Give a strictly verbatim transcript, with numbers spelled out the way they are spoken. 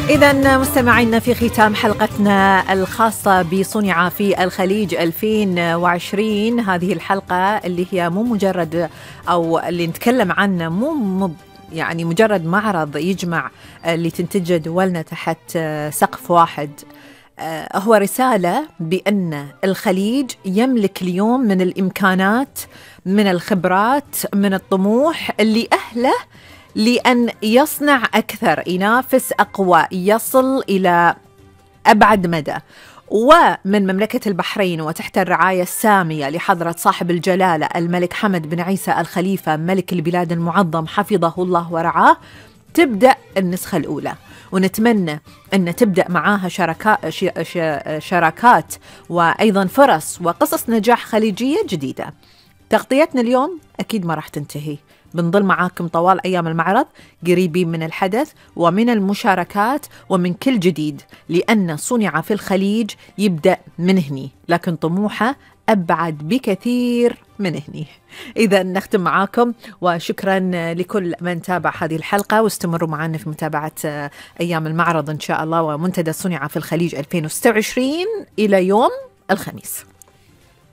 إذا مستمعينا في ختام حلقتنا الخاصة بصنع في الخليج ألفين وعشرين، هذه الحلقة اللي هي مو مجرد أو اللي نتكلم عنه مو يعني مجرد معرض يجمع اللي تنتجه دولنا تحت سقف واحد، هو رسالة بأن الخليج يملك اليوم من الإمكانات، من الخبرات، من الطموح اللي أهله لأن يصنع أكثر، ينافس أقوى، يصل إلى أبعد مدى. ومن مملكة البحرين وتحت الرعاية السامية لحضرة صاحب الجلالة الملك حمد بن عيسى الخليفة ملك البلاد المعظم حفظه الله ورعاه تبدأ النسخة الأولى، ونتمنى أن تبدأ معاها شركات, شراكات وأيضا فرص وقصص نجاح خليجية جديدة. تغطيتنا اليوم أكيد ما راح تنتهي، بنضل معاكم طوال أيام المعرض قريبين من الحدث ومن المشاركات ومن كل جديد، لأن صنع في الخليج يبدأ من هني لكن طموحه أبعد بكثير من هني. إذا نختم معاكم وشكرا لكل من تابع هذه الحلقة، واستمروا معنا في متابعة أيام المعرض إن شاء الله ومنتدى صنع في الخليج ألفين وستة وعشرين إلى يوم الخميس.